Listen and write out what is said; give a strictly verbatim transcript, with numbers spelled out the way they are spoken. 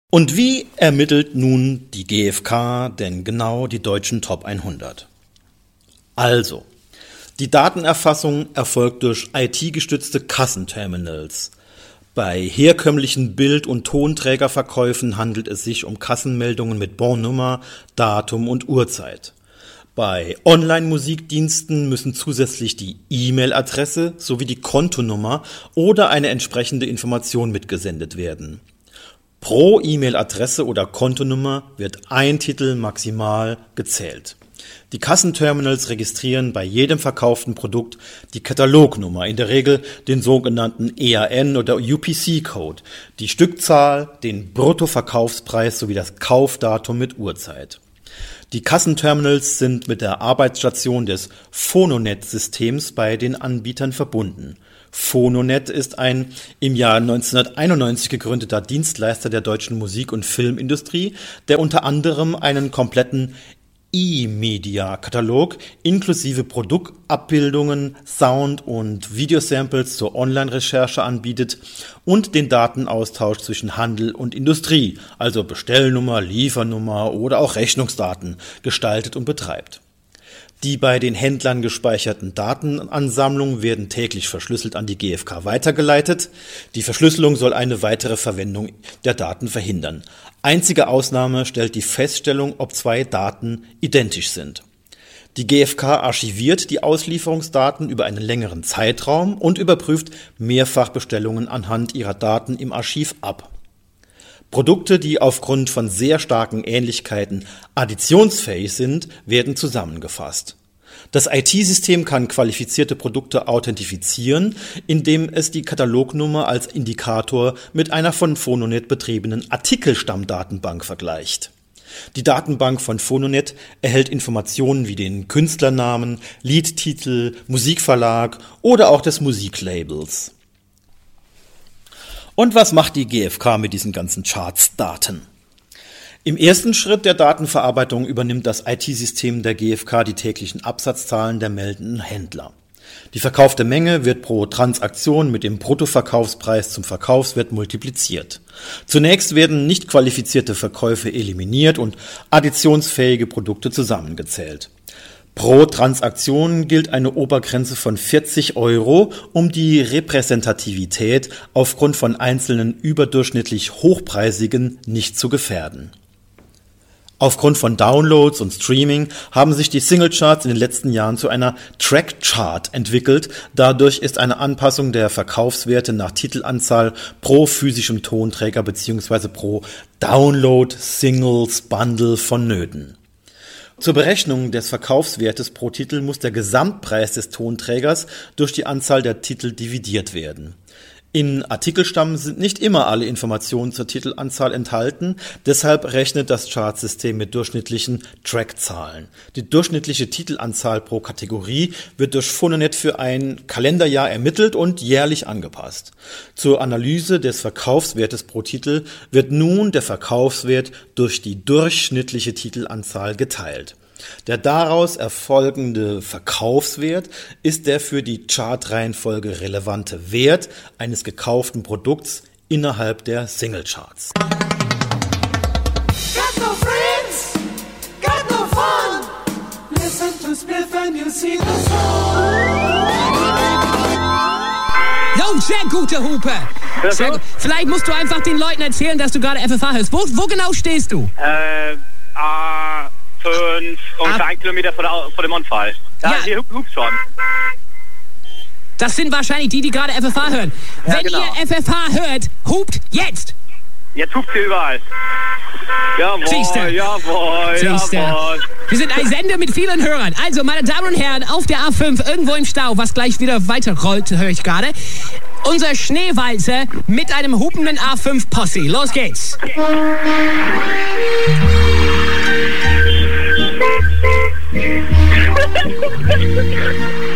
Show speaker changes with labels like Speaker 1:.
Speaker 1: Und wie ermittelt nun die G f K denn genau die deutschen Top hundert? Also, die Datenerfassung erfolgt durch I T-gestützte Kassenterminals. Bei herkömmlichen Bild- und Tonträgerverkäufen handelt es sich um Kassenmeldungen mit Bonnummer, Datum und Uhrzeit. Bei Online-Musikdiensten müssen zusätzlich die E-Mail-Adresse sowie die Kontonummer oder eine entsprechende Information mitgesendet werden. Pro E-Mail-Adresse oder Kontonummer wird ein Titel maximal gezählt. Die Kassenterminals registrieren bei jedem verkauften Produkt die Katalognummer, in der Regel den sogenannten E A N oder U P C-Code, die Stückzahl, den Bruttoverkaufspreis sowie das Kaufdatum mit Uhrzeit. Die Kassenterminals sind mit der Arbeitsstation des Phononet-Systems bei den Anbietern verbunden. Phononet ist ein im Jahr neunzehnhunderteinundneunzig gegründeter Dienstleister der deutschen Musik- und Filmindustrie, der unter anderem einen kompletten E-Media-Katalog inklusive Produktabbildungen, Sound- und Videosamples zur Online-Recherche anbietet und den Datenaustausch zwischen Handel und Industrie, also Bestellnummer, Liefernummer oder auch Rechnungsdaten, gestaltet und betreibt. Die bei den Händlern gespeicherten Datenansammlungen werden täglich verschlüsselt an die G f K weitergeleitet. Die Verschlüsselung soll eine weitere Verwendung der Daten verhindern. Einzige Ausnahme stellt die Feststellung, ob zwei Daten identisch sind. Die G f K archiviert die Auslieferungsdaten über einen längeren Zeitraum und überprüft Mehrfachbestellungen anhand ihrer Daten im Archiv ab. Produkte, die aufgrund von sehr starken Ähnlichkeiten additionsfähig sind, werden zusammengefasst. Das I T-System kann qualifizierte Produkte authentifizieren, indem es die Katalognummer als Indikator mit einer von Phononet betriebenen Artikelstammdatenbank vergleicht. Die Datenbank von Phononet erhält Informationen wie den Künstlernamen, Liedtitel, Musikverlag oder auch des Musiklabels. Und was macht die G f K mit diesen ganzen Charts-Daten? Im ersten Schritt der Datenverarbeitung übernimmt das I T-System der G f K die täglichen Absatzzahlen der meldenden Händler. Die verkaufte Menge wird pro Transaktion mit dem Bruttoverkaufspreis zum Verkaufswert multipliziert. Zunächst werden nicht qualifizierte Verkäufe eliminiert und additionsfähige Produkte zusammengezählt. Pro Transaktion gilt eine Obergrenze von vierzig Euro, um die Repräsentativität aufgrund von einzelnen überdurchschnittlich hochpreisigen nicht zu gefährden. Aufgrund von Downloads und Streaming haben sich die Singlecharts in den letzten Jahren zu einer Trackchart entwickelt. Dadurch ist eine Anpassung der Verkaufswerte nach Titelanzahl pro physischem Tonträger bzw. pro Download, Singles, Bundle vonnöten. Zur Berechnung des Verkaufswertes pro Titel muss der Gesamtpreis des Tonträgers durch die Anzahl der Titel dividiert werden. In Artikelstamm sind nicht immer alle Informationen zur Titelanzahl enthalten, deshalb rechnet das Chartsystem mit durchschnittlichen Trackzahlen. Die durchschnittliche Titelanzahl pro Kategorie wird durch Phononet für ein Kalenderjahr ermittelt und jährlich angepasst. Zur Analyse des Verkaufswertes pro Titel wird nun der Verkaufswert durch die durchschnittliche Titelanzahl geteilt. Der daraus erfolgende Verkaufswert ist der für die Chartreihenfolge relevante Wert eines gekauften Produkts innerhalb der Singlecharts.
Speaker 2: Got no friends, got no fun. Listen to Spliff and you see the sun.
Speaker 3: Jo, sehr gute Hupe. Sehr gut. Vielleicht musst du einfach den Leuten erzählen, dass du gerade F F H hörst. Wo, wo genau stehst du?
Speaker 4: Äh, A fünf, ungefähr
Speaker 3: Ah.
Speaker 4: ein Kilometer vor, der, vor dem Unfall. Da
Speaker 3: Ja.
Speaker 4: hier hupt schon.
Speaker 3: Das sind wahrscheinlich die, die gerade F F H hören.
Speaker 4: Ja,
Speaker 3: Wenn
Speaker 4: genau.
Speaker 3: ihr F F H hört, hupt jetzt.
Speaker 4: Jetzt hupt sie überall. Jawohl,
Speaker 3: Siehste.
Speaker 4: jawohl,
Speaker 3: Siehste.
Speaker 4: jawohl.
Speaker 3: Wir sind ein Sender mit vielen Hörern. Also, meine Damen und Herren, auf der A fünf, irgendwo im Stau, was gleich wieder weiterrollt, höre ich gerade. Unser Schneewalzer mit einem hupenden A fünf Posse. Los geht's.